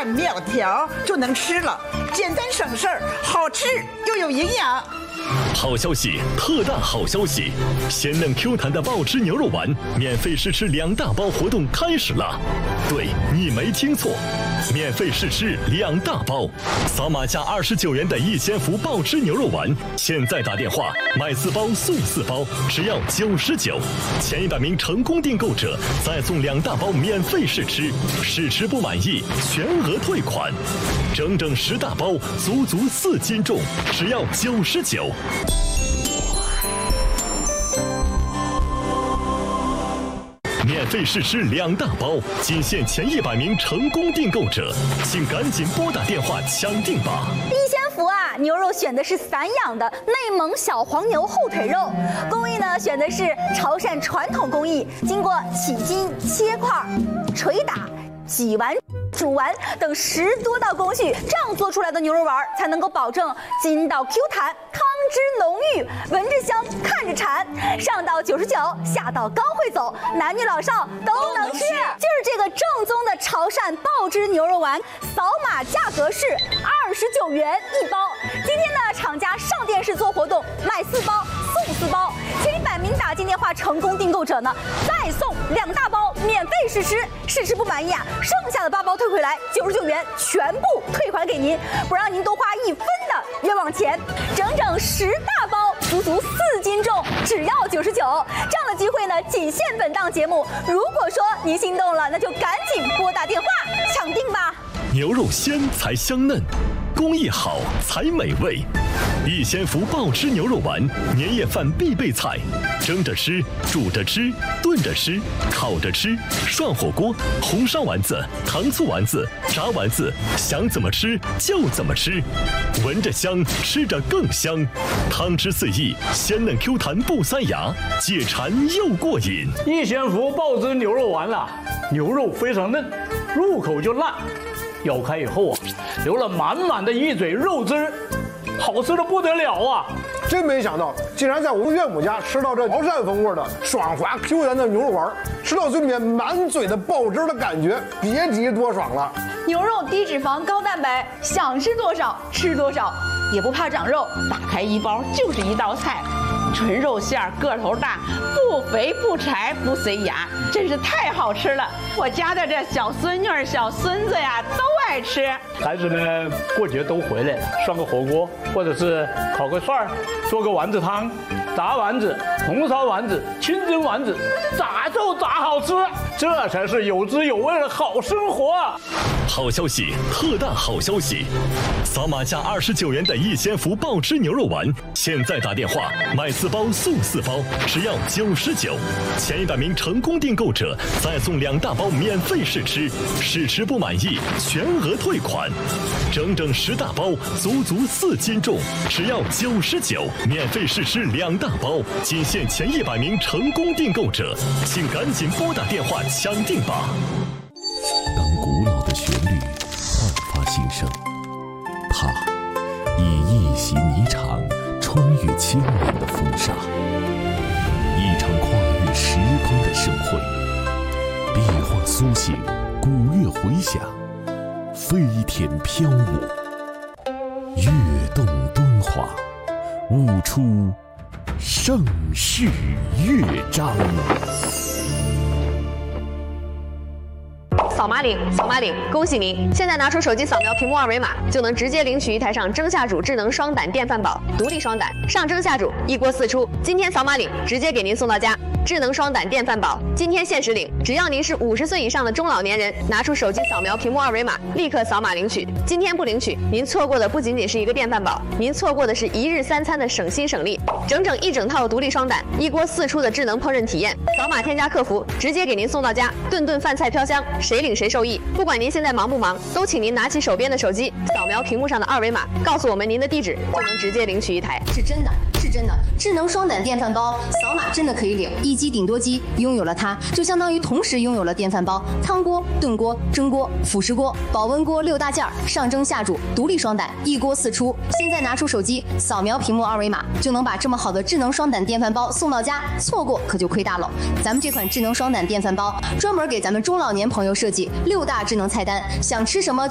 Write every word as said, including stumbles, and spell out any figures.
按面条就能吃了，简单省事儿，好吃又有营养。 好消息，特大好消息！鲜嫩 Q 弹的爆汁牛肉丸免费试吃两大包活动开始了。对，你没听错，免费试吃两大包，扫码价二十九元的逸仙福爆汁牛肉丸，现在打电话买四包送四包，只要九十九。前一百名成功订购者再送两大包免费试吃，试吃不满意全额退款。整整十大包，足足四斤重，只要九十九。免费试吃两大包，仅限前一百名成功订购者，请赶紧拨打电话抢订吧。 逸仙福啊，牛肉选的是散养的内蒙小黄牛后腿肉，工艺呢选的是潮汕传统工艺，经过起筋、切块、捶打、挤完、煮完等十多道工序，这样做出来的牛肉丸才能够保证筋道 Q 弹，汤汁浓郁，闻着香，看着馋。上到九十九，下到刚会走，男女老少都能吃。就是这个正宗的潮汕爆汁牛肉丸，扫码价格是二十九元一包。今天呢，厂家上电视做活动，买四包送四包，前一百名打进电话成功订购者呢，再送两大包免费试吃，试吃不满意啊，剩下的八包退回来，九十九元全部退还给您，不让您多花一分的冤枉钱。整整十大包，足足四斤重，只要九十九。这样的机会呢，仅限本档节目。如果说您心动了，那就赶紧拨打电话抢订吧。 牛肉鲜才香嫩，工艺好才美味。逸仙福爆汁牛肉丸，年夜饭必备菜，蒸着吃，煮着吃，炖着吃，烤着吃，涮火锅，红烧丸子，糖醋丸子，炸丸子，想怎么吃就怎么吃，闻着香，吃着更香，汤汁四溢，鲜嫩 Q 弹不塞牙，解馋又过瘾。 逸仙福爆汁牛肉丸啦，牛肉非常嫩，入口就烂，咬开以后啊，流了满满的一嘴肉汁，好吃的不得了啊！ 真没想到，竟然在我们岳母家吃到这潮汕风味的爽滑 Q 弹的牛肉丸，吃到嘴里面满嘴的爆汁的感觉，别提多爽了。 牛肉低脂肪高蛋白，想吃多少吃多少，也不怕长肉。 打开一包就是一道菜，纯肉馅儿，个头大，不肥不柴不塞牙，真是太好吃了。我家的这小孙女儿、小孙子呀都爱吃。 孩子们过节都回来，涮个火锅，或者是烤个串儿，做个丸子汤，炸丸子、红烧丸子、清蒸丸子，咋就咋好吃，这才是有滋有味的好生活。 好消息，特大好消息！扫码价二十九元的逸仙福爆汁牛肉丸，现在打电话买四包送四包，只要九十九。前一百名成功订购者再送两大包免费试吃，试吃不满意全额退款。整整十大包，足足四斤重，只要九十九。免费试吃两大包，仅限前一百名成功订购者，请赶紧拨打电话抢订吧。 当古老的旋律焕发新生，它以一袭霓裳穿越千年的风沙，一场跨越时空的盛会，壁画苏醒，古乐回响，飞田飘舞，跃动敦煌，舞出盛世乐章。 扫码领，扫码领！恭喜您！现在拿出手机扫描屏幕二维码，就能直接领取一台上蒸下煮智能双胆电饭煲，独立双胆，上蒸下煮，一锅四出。今天扫码领，直接给您送到家。智能双胆电饭煲，今天限时领，只要您是五十岁以上的中老年人，拿出手机扫描屏幕二维码，立刻扫码领取。今天不领取，您错过的不仅仅是一个电饭煲，您错过的是一日三餐的省心省力，整整一整套独立双胆，一锅四出的智能烹饪体验。扫码添加客服，直接给您送到家，顿顿饭菜飘香，谁领谁受益。不管您现在忙不忙，都请您拿起手边的手机，扫描屏幕上的二维码，告诉我们您的地址，就能直接领取一台。 是真的，是真的，智能双胆电饭煲，扫码真的可以领。一机顶多机，拥有了它，就相当于同时拥有了电饭煲、汤锅、炖锅、蒸锅、辅食锅、保温锅六大件儿，上蒸下煮，独立双胆，一锅四出。现在拿出手机，扫描屏幕二维码，就能把这么好的智能双胆电饭煲送到家，错过可就亏大了。咱们这款智能双胆电饭煲专门给咱们中老年朋友设计，六大智能菜单，想吃什么就